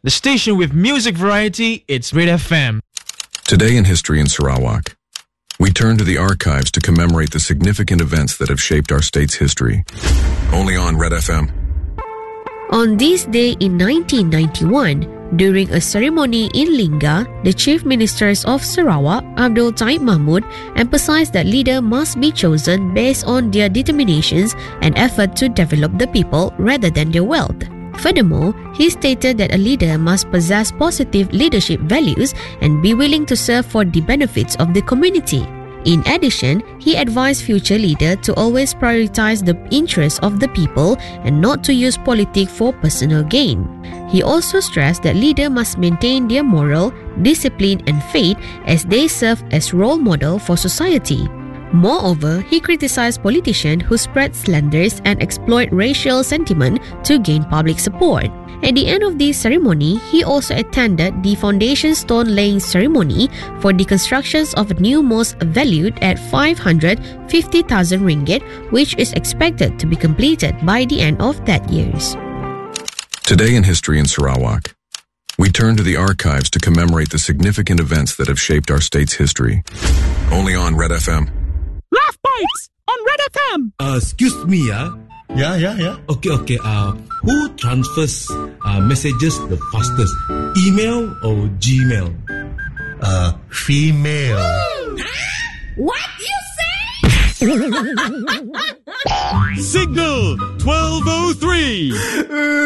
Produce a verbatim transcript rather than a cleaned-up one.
The station with music variety, it's Red F M. Today in History in Sarawak, we turn to the archives to commemorate the significant events that have shaped our state's history. Only on Red F M. On this day in nineteen ninety-one, during a ceremony in Lingga, the Chief Ministers of Sarawak, Abdul Taib Mahmud, emphasized that leaders must be chosen based on their determinations and effort to develop the people rather than their wealth. Furthermore, he stated that a leader must possess positive leadership values and be willing to serve for the benefits of the community. In addition, he advised future leaders to always prioritize the interests of the people and not to use politics for personal gain. He also stressed that leaders must maintain their moral, discipline and faith as they serve as role model for society. Moreover, he criticized politicians who spread slanders and exploit racial sentiment to gain public support. At the end of this ceremony, he also attended the foundation stone laying ceremony for the construction of a new mosque valued at five hundred fifty thousand ringgit, which is expected to be completed by the end of that year. Today in History in Sarawak, we turn to the archives to commemorate the significant events that have shaped our state's history. Only on Red F M. Laugh Bites on Red F M. Uh, excuse me, yeah. Yeah, yeah, yeah. Okay, okay. Uh, who transfers uh, messages the fastest? Email or Gmail? Uh, female. What you say? Signal twelve oh three.